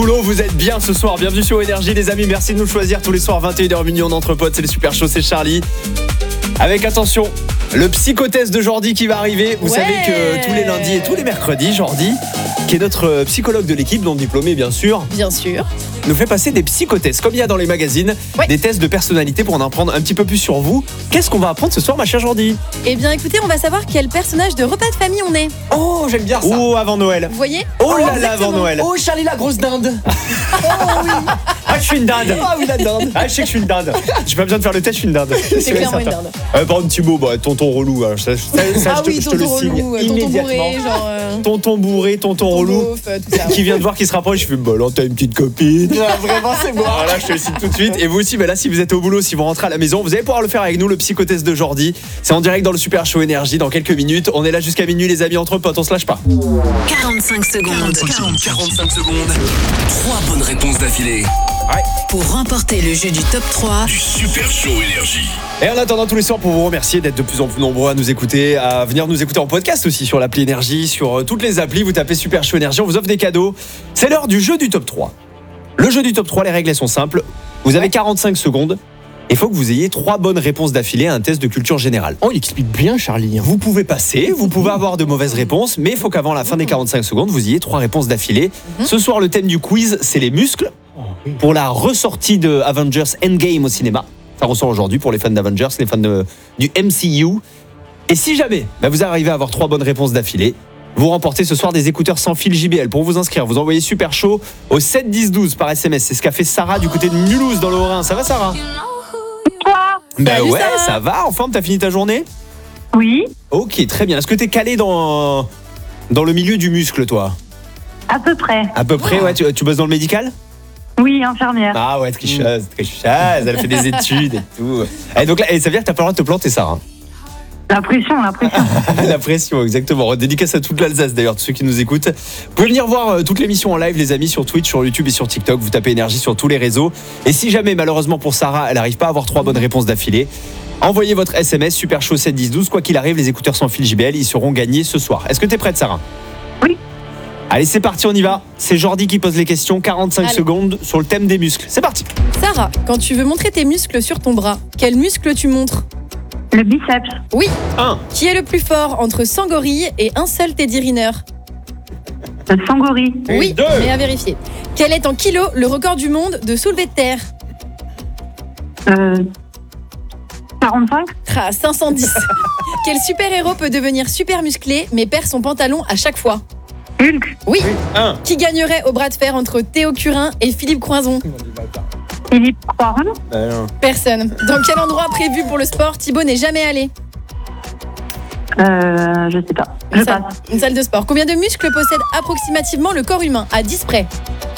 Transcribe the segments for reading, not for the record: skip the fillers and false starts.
Vous êtes bien ce soir, bienvenue sur Énergie les amis, merci de nous choisir tous les soirs 21h minuit entre potes, c'est le Super Show, c'est Charlie. Avec attention, le psychotest de Jordi qui va arriver. Vous savez que tous les lundis et tous les mercredis, Jordi, qui est notre psychologue de l'équipe, non diplômé bien sûr, nous fait passer des psychotests, comme il y a dans les magazines, des tests de personnalité pour en apprendre un petit peu plus sur vous. Qu'est-ce qu'on va apprendre ce soir, ma chère Jordi ? Eh bien écoutez, on va savoir quel personnage de repas de famille on est. Oh, j'aime bien ça. Oh, avant Noël. Vous voyez ? Oh là là, avant Noël. Oh, Charlie la grosse dinde. Ah, je suis une dinde. Ah oui, la dinde. Ah, je sais que je suis une dinde. J'ai pas besoin de faire le test, je suis une dinde. C'est clairement une dinde. Par un petit mot, tonton relou, hein. ça, je te le signe immédiatement. Tonton bourré, tonton relou, qui vient de voir qui se rapproche, je fais là t'as une petite copine. Vraiment c'est moi. Alors là je te le signe tout de suite. Et vous aussi, là si vous êtes au boulot, si vous rentrez à la maison, vous allez pouvoir le faire avec nous, le psychotest de Jordi. C'est en direct dans le Super Show Énergie dans quelques minutes. On est là jusqu'à minuit les amis, entre potes, on se lâche pas. 45 secondes. 45 secondes. 3 bonnes réponses d'affilée. Ouais. Pour remporter le jeu du top 3 du Super Show Énergie. Et en attendant tous les soirs, pour vous remercier d'être de plus en plus nombreux à nous écouter, à venir nous écouter en podcast aussi sur l'appli Énergie, sur toutes les applis, vous tapez Super Show Énergie, on vous offre des cadeaux. C'est l'heure du jeu du top 3. Le jeu du top 3, les règles elles sont simples. Vous avez 45 secondes. Il faut que vous ayez 3 bonnes réponses d'affilée à un test de culture générale. Oh, il explique bien Charlie. Vous pouvez passer, vous pouvez avoir de mauvaises réponses, mais il faut qu'avant la fin des 45 secondes, vous ayez 3 réponses d'affilée. Ce soir, le thème du quiz, c'est les muscles. Pour la ressortie de Avengers Endgame au cinéma. Ça ressort aujourd'hui pour les fans d'Avengers, les fans du MCU. Et si jamais vous arrivez à avoir 3 bonnes réponses d'affilée, vous remportez ce soir des écouteurs sans fil JBL. Pour vous inscrire, vous envoyez Super Show au 7 10 12 par SMS. C'est ce qu'a fait Sarah du côté de Mulhouse dans le Haut-Rhin. Ça va Sarah ? Salut, ouais, Sarah. ça va. En forme, t'as fini ta journée ? Oui, Ok, très bien. Est-ce que t'es calé dans le milieu du muscle, toi ? à peu près. À peu près, ouais. Tu bosses dans le médical ? Oui, infirmière. Ah ouais, tricheuse. Elle fait des études et tout. Et donc là, ça veut dire que t'as pas le droit de te planter, Sarah. La pression. La pression, exactement. Dédicace à toute l'Alsace d'ailleurs, tous ceux qui nous écoutent. Vous pouvez venir voir toute l'émission en live, les amis, sur Twitch, sur YouTube et sur TikTok. Vous tapez Énergie sur tous les réseaux. Et si jamais, malheureusement pour Sarah, elle n'arrive pas à avoir 3 bonnes réponses d'affilée, envoyez votre SMS Super Show 7 10 12. Quoi qu'il arrive, les écouteurs sans fil JBL, ils seront gagnés ce soir. Est-ce que t'es prête, Sarah ? Oui. Allez, c'est parti, on y va. C'est Jordi qui pose les questions. 45 secondes sur le thème des muscles. C'est parti. Sarah, quand tu veux montrer tes muscles sur ton bras, quel muscle tu montres ? Le biceps. Oui. 1. Qui est le plus fort entre 100 gorilles et un seul Teddy Riner ? Le sangori. Oui, 2. mais à vérifier. Quel est en kilos le record du monde de soulevé de terre ? 45. 510. Quel super-héros peut devenir super musclé mais perd son pantalon à chaque fois ? Hulk. Oui. 1. Qui gagnerait au bras de fer entre Théo Curin et Philippe Croison ? Philippe Croison. Personne. Dans quel endroit prévu pour le sport Thibaut n'est jamais allé ? Je sais pas. Je passe. Une salle de sport. Combien de muscles possède approximativement le corps humain à 10 près ?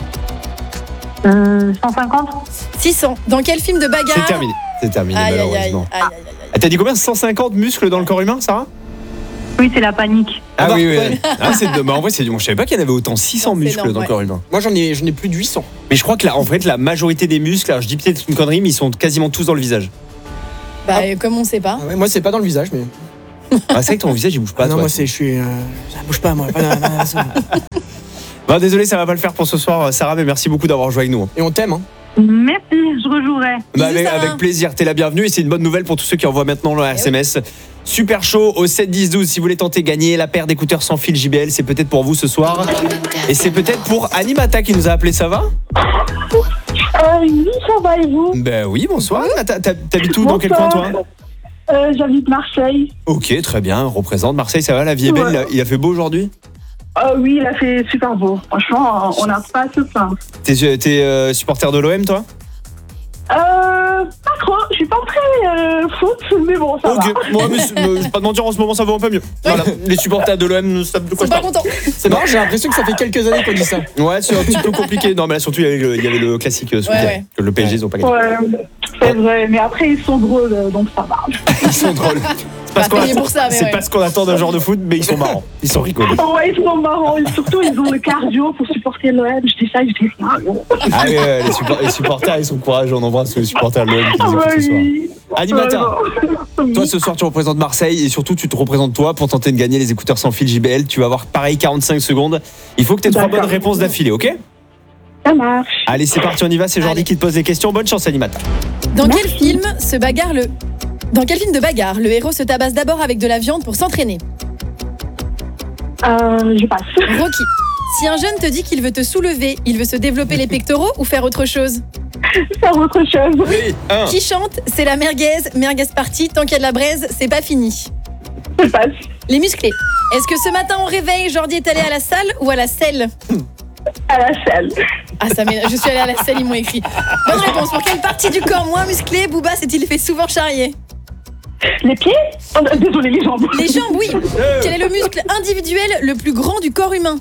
150. 600. Dans quel film de bagarre ? C'est terminé Aïe, aïe, aïe, malheureusement. aïe, aïe, aïe. Ah, t'as dit combien ? 150 muscles dans le corps humain, Sarah ? Oui, c'est la panique. Ah oui. En vrai, je savais pas qu'il y en avait autant, 600 Non, c'est muscles énorme, dans le corps humain. Moi j'en ai plus de 800. Mais je crois que en fait, la majorité des muscles, alors je dis peut-être une connerie, mais ils sont quasiment tous dans le visage. Comme on sait pas. Ah ouais, moi c'est pas dans le visage mais. Ah, c'est vrai que ton visage il bouge pas. non, toi. moi je suis. Ça bouge pas moi. Bon, désolé, ça va pas le faire pour ce soir, Sarah, mais merci beaucoup d'avoir joué avec nous. Et on t'aime hein. Merci, je rejouerai. Bisous, Sarah. Avec plaisir, t'es la bienvenue et c'est une bonne nouvelle pour tous ceux qui envoient maintenant leur SMS. Super chaud au 7 10 12 si vous voulez tenter gagner la paire d'écouteurs sans fil JBL, c'est peut-être pour vous ce soir. Et c'est peut-être pour Animata qui nous a appelé, ça va ? Oui, ça va et vous ? Ben oui, bonsoir. T'habites où, dans quel coin toi ? J'habite Marseille. Ok, très bien, représente Marseille, ça va, la vie est belle, il a fait beau aujourd'hui ? Oui, il a fait super beau. Franchement, on n'a pas à se plaindre. T'es supporter de l'OM toi ? Pas trop. Je suis pas très foot, mais bon, ça va. Moi, mais je vais pas te mentir, en ce moment ça va un peu mieux. Voilà, les supporters de l'OM savent de quoi Ils je sont pas parle. contents. C'est marrant, j'ai l'impression que ça fait quelques années qu'on dit ça. Ouais, c'est un petit peu compliqué. Non, mais là surtout il y avait le classique ce week-end, ouais. que le PSG ils ont pas gagné. Ouais, c'est vrai. Mais après, ils sont drôles, donc ça va. Ils sont drôles. C'est Pas payé pour ça, mais c'est ouais. pas ce qu'on attend d'un genre de foot, mais ils sont marrants. Ils sont rigolos. Ouais, ils sont marrants. Et surtout, ils ont le cardio pour supporter l'OM. Je dis ça, je dis rien. Ah oui, les supporters ils sont courageux. On embrasse les supporters de l'OM qui nous écoutent ce soir. Animata, toi ce soir tu représentes Marseille et surtout tu te représentes toi pour tenter de gagner les écouteurs sans fil JBL. Tu vas avoir pareil 45 secondes. Il faut que tu aies 3 bonnes réponses d'affilée, ok ? Ça marche. Allez, c'est parti, on y va. C'est Jordi Allez. qui te pose les questions. Bonne chance, Animata. Dans quel film Dans quel film de bagarre le héros se tabasse d'abord avec de la viande pour s'entraîner? Je passe. Rocky. Si un jeune te dit qu'il veut te soulever, il veut se développer les pectoraux ou faire autre chose? Faire autre chose. Oui, un. Qui chante? C'est la merguez party, tant qu'il y a de la braise, c'est pas fini. Je passe. Les musclés. Est-ce que ce matin au réveil, Jordi est allé à la salle ou à la selle? À la salle. Ah, ça m'énerve. Je suis allée à la selle, ils m'ont écrit. Bonne réponse. Pour quelle partie du corps moins musclée Booba s'est-il fait souvent charrier? Les pieds? Désolé, les jambes. Les jambes, oui. Quel est le muscle individuel le plus grand du corps humain?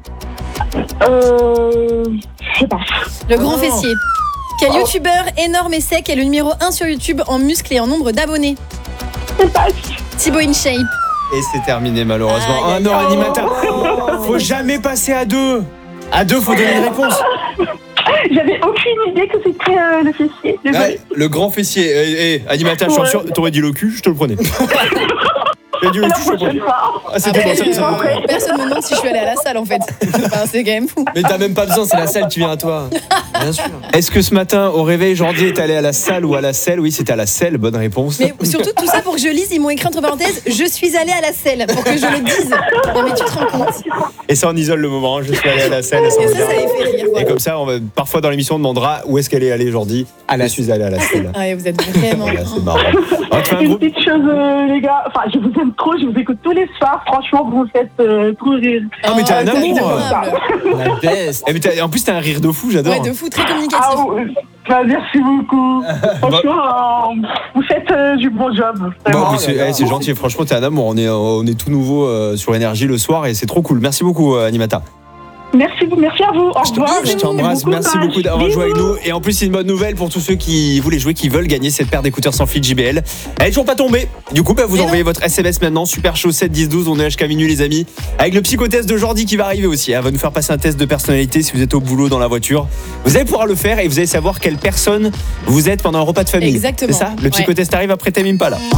Je passe. Le grand fessier. Quel youtubeur énorme et sec est le numéro 1 sur YouTube en muscles et en nombre d'abonnés? Je passe. Thibaut InShape. Et c'est terminé, malheureusement. Aïe, aïe, Non, Animata. Faut jamais passer à deux. À deux, faut donner une réponse. J'avais aucune idée que c'était le fessier. Désolé. Ouais, le grand fessier. Animata, je suis sûr, t'aurais dit le cul, je te le prenais. T'aurais dit le La cul, je te le prochaine prenais. fois. Ah, c'était bon, ça. Personne me demande si je suis allée à la salle en fait. Enfin, c'est quand même fou. Mais t'as même pas besoin, c'est la salle qui vient à toi. Bien sûr. Est-ce que ce matin, au réveil, Jordi est allé à la salle ou à la selle? Oui, c'était à la selle, bonne réponse. Mais surtout tout ça pour que je lise, ils m'ont écrit entre parenthèses, je suis allée à la selle pour que je le dise. Non mais tu te rends compte? Et ça, on isole le moment, hein. Je suis allé à la selle. Et ça les fait rire. Et Voilà. comme ça, parfois dans l'émission, on demandera où est-ce qu'elle est allée, Jordi. Je suis allé à la selle. Ah ouais, vous êtes vraiment. Voilà, c'est marrant. On te fait un Une gros... petite chose, les gars. Enfin, je vous aime trop, je vous écoute tous les soirs. Franchement, vous me faites trop rire. Ah, mais t'as un Oh, amour. adorable. La best. Eh, mais en plus, t'as un rire de fou, j'adore. Ouais, de fou, très communicatif. Ah, ouais. Bah, merci beaucoup. Franchement, vous faites du bon job. Bon, Vraiment. mais c'est gentil, franchement, t'es un amour. On est tout nouveau sur Énergie le soir et c'est trop cool. Merci beaucoup, Animata. Merci à vous. Au revoir. Je t'embrasse, merci beaucoup d'avoir joué avec nous. Et en plus, c'est une bonne nouvelle pour tous ceux qui voulaient jouer, qui veulent gagner cette paire d'écouteurs sans fil JBL. Elle est toujours pas tombée. Du coup, vous Mais envoyez non. votre SMS maintenant. Super chaud 7 10 12. On est jusqu'à minuit, les amis. Avec le psychotest de Jordi qui va arriver aussi. Elle va nous faire passer un test de personnalité si vous êtes au boulot, dans la voiture. Vous allez pouvoir le faire et vous allez savoir quelle personne vous êtes pendant un repas de famille. Exactement. C'est ça? Le psychotest arrive après Tame Impala.